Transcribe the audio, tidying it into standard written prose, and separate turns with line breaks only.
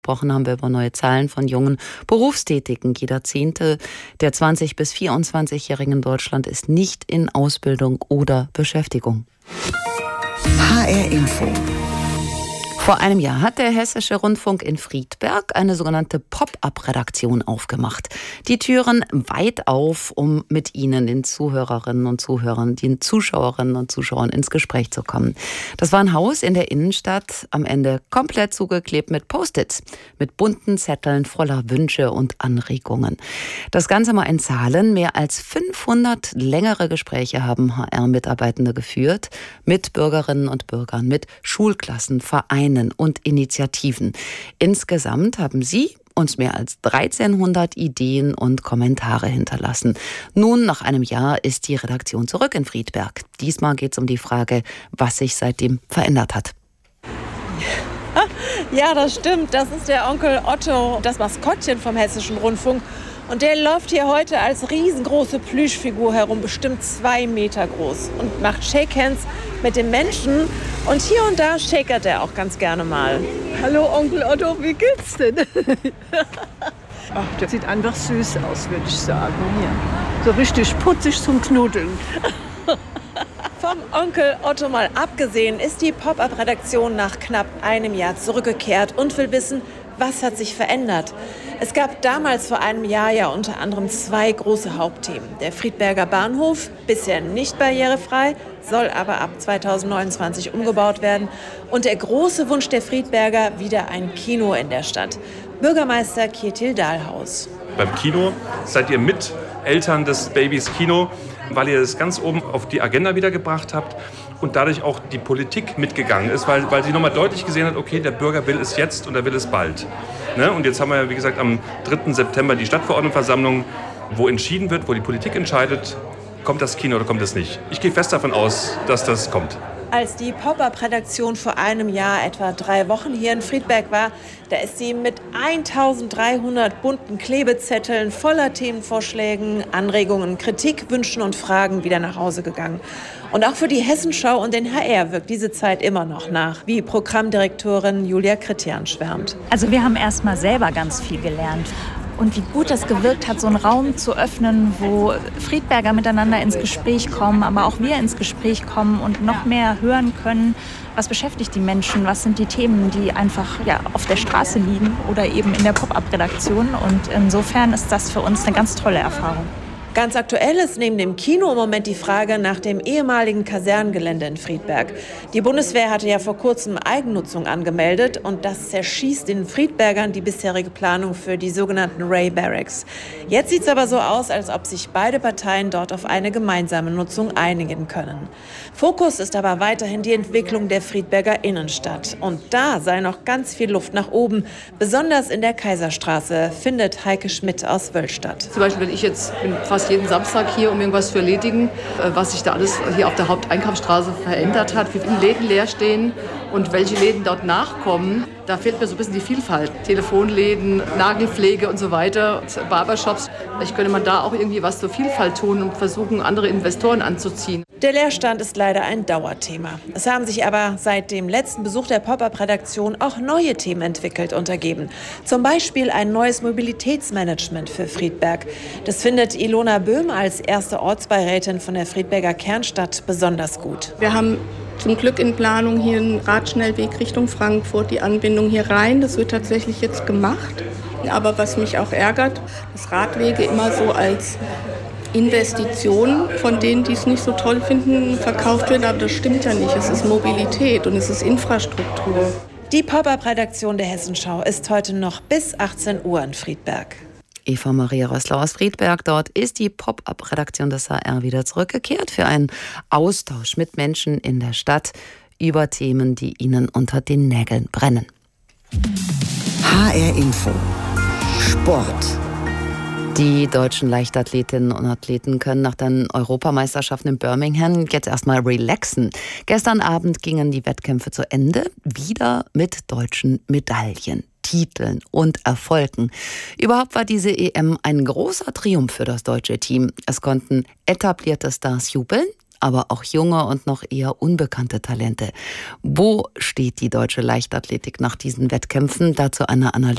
Gesprochen haben wir über neue Zahlen von jungen Berufstätigen. Jeder Zehnte der 20- bis 24-Jährigen in Deutschland ist nicht in Ausbildung oder Beschäftigung.
HR Info.
Vor einem Jahr hat der Hessische Rundfunk in Friedberg eine sogenannte Pop-up-Redaktion aufgemacht. Die Türen weit auf, um mit Ihnen, den Zuhörerinnen und Zuhörern, den Zuschauerinnen und Zuschauern ins Gespräch zu kommen. Das war ein Haus in der Innenstadt, am Ende komplett zugeklebt mit Post-its, mit bunten Zetteln voller Wünsche und Anregungen. Das Ganze mal in Zahlen. Mehr als 500 längere Gespräche haben HR-Mitarbeitende geführt mit Bürgerinnen und Bürgern, mit Schulklassen, Vereinen und Initiativen. Insgesamt haben Sie uns mehr als 1300 Ideen und Kommentare hinterlassen. Nun, nach einem Jahr, ist die Redaktion zurück in Friedberg. Diesmal geht es um die Frage, was sich seitdem verändert hat.
Ja, das stimmt. Das ist der Onkel Otto, das Maskottchen vom Hessischen Rundfunk. Und der läuft hier heute als riesengroße Plüschfigur herum, bestimmt 2 Meter groß. Und macht Shakehands mit den Menschen. Und hier und da shakert er auch ganz gerne mal.
Hallo Onkel Otto, wie geht's denn? Ach, der sieht einfach süß aus, würde ich sagen. Ja. So richtig putzig zum Knuddeln.
Vom Onkel Otto mal abgesehen, ist die Pop-up-Redaktion nach knapp einem Jahr zurückgekehrt und will wissen, was hat sich verändert? Es gab damals vor einem Jahr ja unter anderem 2 große Hauptthemen. Der Friedberger Bahnhof, bisher nicht barrierefrei, soll aber ab 2029 umgebaut werden. Und der große Wunsch der Friedberger, wieder ein Kino in der Stadt. Bürgermeister Kjetil Dahlhaus.
Beim Kino seid ihr mit Eltern des Babys Kino, weil ihr es ganz oben auf die Agenda wieder gebracht habt und dadurch auch die Politik mitgegangen ist, weil sie nochmal deutlich gesehen hat, okay, der Bürger will es jetzt und er will es bald. Ne? Und jetzt haben wir ja, wie gesagt, am 3. September die Stadtverordnetenversammlung, wo entschieden wird, wo die Politik entscheidet, kommt das Kino oder kommt es nicht. Ich gehe fest davon aus, dass das kommt.
Als die Pop-up-Redaktion vor einem Jahr etwa 3 Wochen hier in Friedberg war, da ist sie mit 1300 bunten Klebezetteln voller Themenvorschlägen, Anregungen, Kritik, Wünschen und Fragen wieder nach Hause gegangen. Und auch für die Hessenschau und den HR wirkt diese Zeit immer noch nach, wie Programmdirektorin Julia Krittian schwärmt.
Also wir haben erst mal selber ganz viel gelernt. Und wie gut das gewirkt hat, so einen Raum zu öffnen, wo Friedberger miteinander ins Gespräch kommen, aber auch wir ins Gespräch kommen und noch mehr hören können, was beschäftigt die Menschen, was sind die Themen, die einfach auf der Straße liegen oder eben in der Pop-up-Redaktion. Und insofern ist das für uns eine ganz tolle Erfahrung.
Ganz aktuell ist neben dem Kino im Moment die Frage nach dem ehemaligen Kasernengelände in Friedberg. Die Bundeswehr hatte ja vor kurzem Eigennutzung angemeldet und das zerschießt den Friedbergern die bisherige Planung für die sogenannten Ray Barracks. Jetzt sieht es aber so aus, als ob sich beide Parteien dort auf eine gemeinsame Nutzung einigen können. Fokus ist aber weiterhin die Entwicklung der Friedberger Innenstadt. Und da sei noch ganz viel Luft nach oben, besonders in der Kaiserstraße, findet Heike Schmidt aus Wöllstadt.
Zum Beispiel, wenn ich jetzt fast jeden Samstag hier, um irgendwas zu erledigen, was sich da alles hier auf der Haupteinkaufsstraße verändert hat, wie viele Läden leer stehen und welche Läden dort nachkommen. Da fehlt mir so ein bisschen die Vielfalt. Telefonläden, Nagelpflege und so weiter, Barbershops. Vielleicht könnte man da auch irgendwie was zur Vielfalt tun und versuchen, andere Investoren anzuziehen.
Der Leerstand ist leider ein Dauerthema. Es haben sich aber seit dem letzten Besuch der Pop-up-Redaktion auch neue Themen entwickelt und ergeben. Zum Beispiel ein neues Mobilitätsmanagement für Friedberg. Das findet Ilona Böhm als erste Ortsbeirätin von der Friedberger Kernstadt besonders gut.
Wir haben zum Glück in Planung hier einen Radschnellweg Richtung Frankfurt, die Anbindung hier rein. Das wird tatsächlich jetzt gemacht. Aber was mich auch ärgert, dass Radwege immer so als Investitionen von denen, die es nicht so toll finden, verkauft werden. Aber das stimmt ja nicht. Es ist Mobilität und es ist Infrastruktur.
Die Pop-up-Redaktion der Hessenschau ist heute noch bis 18 Uhr in Friedberg.
Eva Maria Rössler aus Friedberg. Dort ist die Pop-up-Redaktion des HR wieder zurückgekehrt für einen Austausch mit Menschen in der Stadt über Themen, die ihnen unter den Nägeln brennen.
HR Info. Sport.
Die deutschen Leichtathletinnen und Athleten können nach den Europameisterschaften in Birmingham jetzt erstmal relaxen. Gestern Abend gingen die Wettkämpfe zu Ende, wieder mit deutschen Medaillen, Titeln und Erfolgen. Überhaupt war diese EM ein großer Triumph für das deutsche Team. Es konnten etablierte Stars jubeln, aber auch junge und noch eher unbekannte Talente. Wo steht die deutsche Leichtathletik nach diesen Wettkämpfen? Dazu eine Analyse